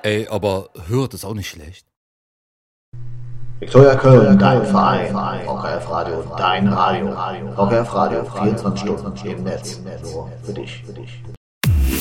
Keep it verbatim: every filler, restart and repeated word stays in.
Ey, aber hört ist auch nicht schlecht. Viktoria Köln, dein Verein. V K F Radio, dein Radio. V K F Radio, vierundzwanzig Stunden im Netz. Nur für dich.